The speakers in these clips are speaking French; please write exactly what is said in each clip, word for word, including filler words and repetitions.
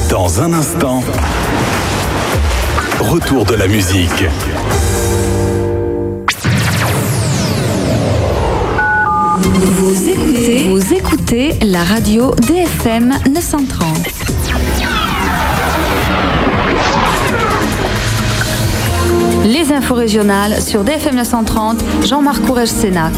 Dans un instant, retour de la musique. Vous écoutez, vous écoutez la radio D F M neuf cent trente. Les infos régionales sur D F M neuf cent trente, Jean-Marc Courrèges-Sénac.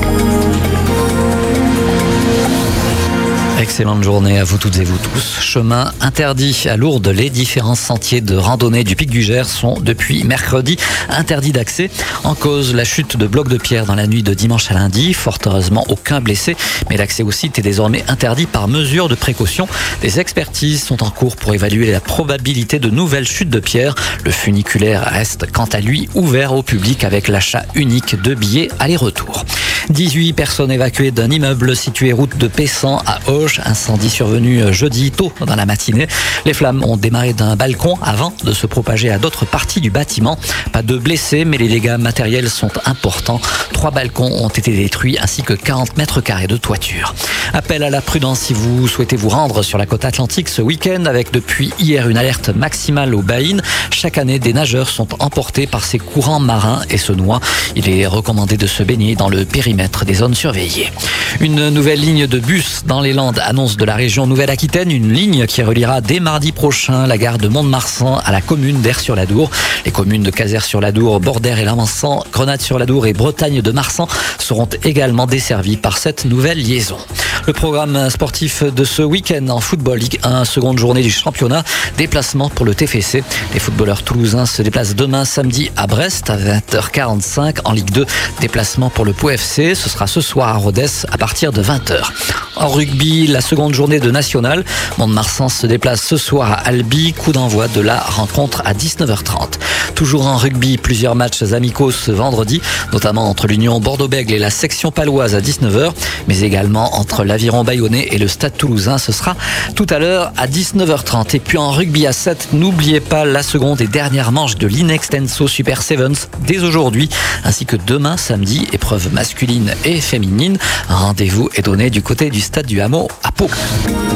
Excellente journée à vous toutes et vous tous. Chemin interdit à Lourdes. Les différents sentiers de randonnée du Pic du Gers sont depuis mercredi interdits d'accès. En cause, la chute de blocs de pierre dans la nuit de dimanche à lundi. Fort heureusement, aucun blessé. Mais l'accès au site est désormais interdit par mesure de précaution. Des expertises sont en cours pour évaluer la probabilité de nouvelles chutes de pierre. Le funiculaire reste quant à lui ouvert au public avec l'achat unique de billets aller-retour. dix-huit personnes évacuées d'un immeuble situé route de Pessan à Auch. Incendie survenu jeudi tôt dans la matinée. Les flammes ont démarré d'un balcon avant de se propager à d'autres parties du bâtiment. Pas de blessés, mais les dégâts matériels sont importants. Trois balcons ont été détruits ainsi que quarante mètres carrés de toiture. Appel à la prudence si vous souhaitez vous rendre sur la côte atlantique ce week-end avec depuis hier une alerte maximale au Baïn. Chaque année, des nageurs sont emportés par ces courants marins et se noient. Il est recommandé de se baigner dans le périmètre des zones surveillées. Une nouvelle ligne de bus dans les Landes, annonce de la région Nouvelle-Aquitaine, une ligne qui reliera dès mardi prochain la gare de Mont-de-Marsan à la commune d'Aire-sur-l'Adour. Les communes de Cazeres-sur-l'Adour, Bordère et Lamansan, Grenade-sur-l'Adour et Bretagne de Marsan seront également desservies par cette nouvelle liaison. Le programme sportif de ce week-end en football Ligue un, seconde journée du championnat, déplacement pour le T F C. Les footballeurs toulousains se déplacent demain samedi à Brest à vingt heures quarante-cinq. En Ligue deux, déplacement pour le Pau F C. Ce sera ce soir à Rodez à partir de vingt heures. En rugby, la seconde journée de National. Mont-de-Marsan se déplace ce soir à Albi. Coup d'envoi de la rencontre à dix-neuf heures trente. Toujours en rugby, plusieurs matchs amicaux ce vendredi, notamment entre l'Union Bordeaux-Bègles et la section paloise à dix-neuf heures, mais également entre l'Aviron Bayonnais et le Stade Toulousain. Ce sera tout à l'heure à dix-neuf heures trente. Et puis en rugby à sept, n'oubliez pas la seconde et dernière manche de l'Inextenso Super Sevens dès aujourd'hui, ainsi que demain samedi, épreuve masculine et féminine. Un rendez-vous est donné du côté du Stade du Hameau à Pau.